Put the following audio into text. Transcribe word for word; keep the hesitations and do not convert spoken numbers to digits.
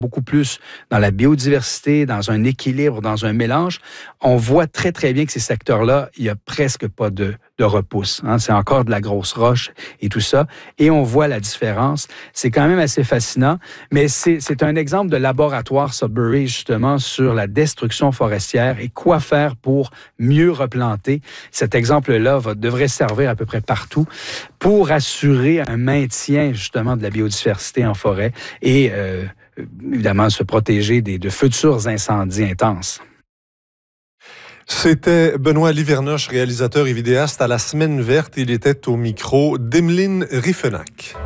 beaucoup plus dans la biodiversité, dans un équilibre, dans un mélange. On voit très, très bien que ces secteurs-là, il n'y a presque pas de, de repousse. Hein. C'est encore de la grosse roche et tout ça. Et on voit la différence. C'est quand même assez fascinant. Mais c'est, c'est un exemple de laboratoire Sudbury, justement, sur la destruction forestière et quoi faire pour mieux replanter. Cet exemple-là va, devrait servir à peu près partout pour assurer un maintien, justement, de la biodiversité en forêt et euh, évidemment, se protéger des, de futurs incendies intenses. C'était Benoît Livernoche, réalisateur et vidéaste à La Semaine verte. Il était au micro d'Emeline Riffenac.